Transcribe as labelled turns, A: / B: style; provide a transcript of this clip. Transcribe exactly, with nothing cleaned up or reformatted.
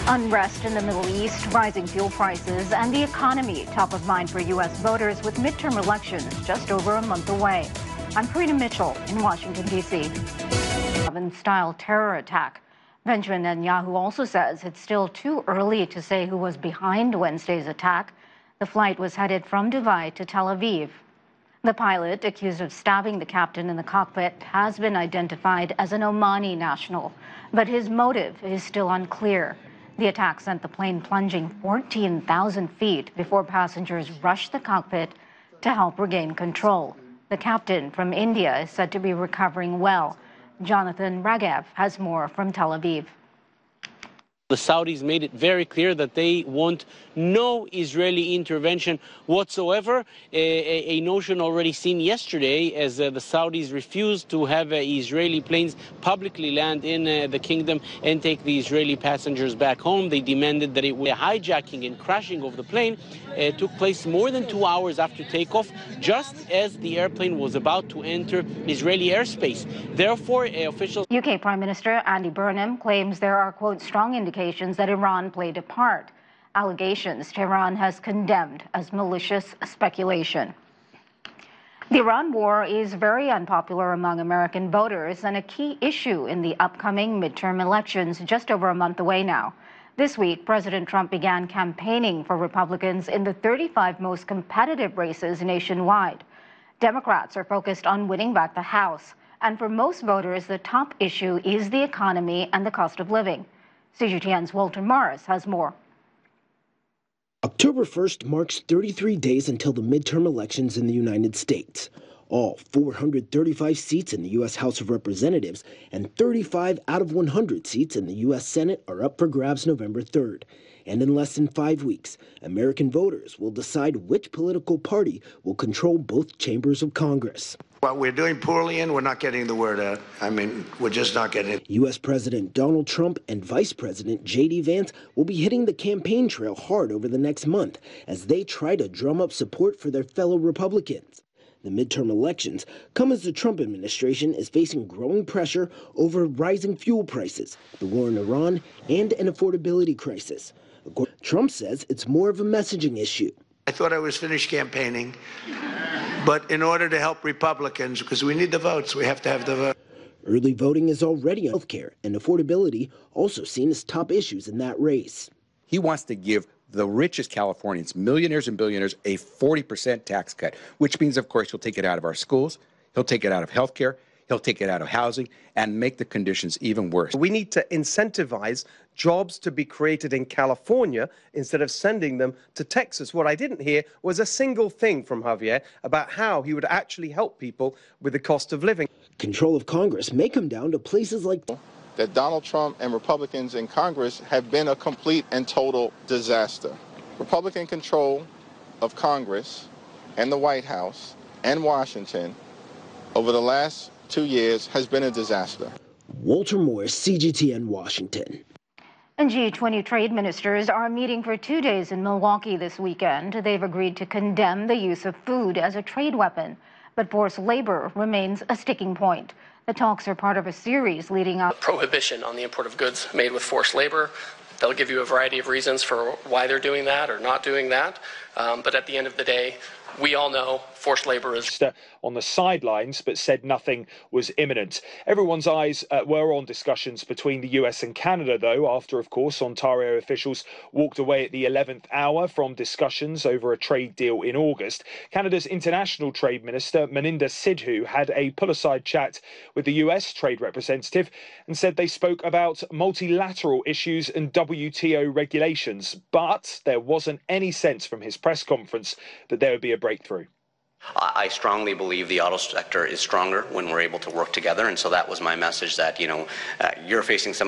A: Unrest in the Middle East, rising fuel prices, and the economy top of mind for U S voters with midterm elections just over a month away. I'm Karina Mitchell in Washington, D C style terror attack. Benjamin Netanyahu also says it's still too early to say who was behind Wednesday's attack. The flight was headed from Dubai to Tel Aviv. The pilot, accused of stabbing the captain in the cockpit, has been identified as an Omani national, but his motive is still unclear. The attack sent the plane plunging fourteen thousand feet before passengers rushed the cockpit to help regain control. The captain from India is said to be recovering well. Jonathan Ragev has more from Tel Aviv.
B: The Saudis made it very clear that they want no Israeli intervention whatsoever, a, a notion already seen yesterday as uh, the Saudis refused to have uh, Israeli planes publicly land in uh, the kingdom and take the Israeli passengers back home. They demanded that it was a hijacking and crashing of the plane uh, took place more than two hours after takeoff, just as the airplane was about to enter Israeli airspace. Therefore, uh, officials...
A: U K Prime Minister Andy Burnham claims there are, quote, strong indications that Iran played a part. Allegations Tehran has condemned as malicious speculation. The Iran war is very unpopular among American voters and a key issue in the upcoming midterm elections just over a month away now. This week, President Trump began campaigning for Republicans in the thirty-five most competitive races nationwide. Democrats are focused on winning back the House, and for most voters, the top issue is the economy and the cost of living. C G T N's Walter Morris has more.
C: October first marks thirty-three days until the midterm elections in the United States. All four hundred thirty-five seats in the U S House of Representatives and thirty-five out of one hundred seats in the U S Senate are up for grabs November third. And in less than five weeks, American voters will decide which political party will control both chambers of Congress.
D: What we're doing poorly in, we're not getting the word out. I mean, we're just not getting it.
C: U S President Donald Trump and Vice President J D Vance will be hitting the campaign trail hard over the next month as they try to drum up support for their fellow Republicans. The midterm elections come as the Trump administration is facing growing pressure over rising fuel prices, the war in Iran, and an affordability crisis. Trump says it's more of a messaging issue.
D: I thought I was finished campaigning, but in order to help Republicans, because we need the votes, we have to have the vote.
C: Early voting is already on healthcare and affordability, also seen as top issues in that race.
E: He wants to give the richest Californians, millionaires and billionaires, a forty percent tax cut, which means, of course, he'll take it out of our schools, he'll take it out of healthcare, he'll take it out of housing, and make the conditions even worse.
F: We need to incentivize jobs to be created in California instead of sending them to Texas. What I didn't hear was a single thing from Javier about how he would actually help people with the cost of living.
C: Control of Congress may come down to places like
G: that Donald Trump and Republicans in Congress have been a complete and total disaster. Republican control of Congress and the White House and Washington over the last two years has been a disaster.
C: Walter Morris, C G T N, Washington.
A: And G twenty trade ministers are meeting for two days in Milwaukee this weekend. They've agreed to condemn the use of food as a trade weapon, but forced labor remains a sticking point. The talks are part of a series leading up.
H: Prohibition on the import of goods made with forced labor. They'll give you a variety of reasons for why they're doing that or not doing that. Um, but at the end of the day, we all know forced labor is
I: on the sidelines, but said nothing was imminent. Everyone's eyes uh, were on discussions between the U S and Canada, though, after, of course, Ontario officials walked away at the eleventh hour from discussions over a trade deal in August. Canada's International Trade Minister, Meninda Sidhu, had a pull-aside chat with the U S trade representative and said they spoke about multilateral issues and W T O regulations, but there wasn't any sense from his press conference that there would be a breakthrough.
J: I strongly believe the auto sector is stronger when we're able to work together, and so that was my message that, you know, uh, you're facing some